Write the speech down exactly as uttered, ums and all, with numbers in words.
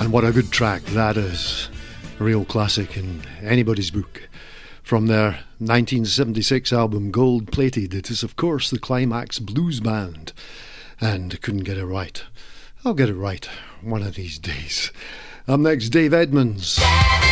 And what a good track that is. A real classic in anybody's book. From their nineteen seventy-six album Gold Plated, it is of course the Climax Blues Band. And couldn't get it right. I'll get it right one of these days. Up next, Dave Edmunds.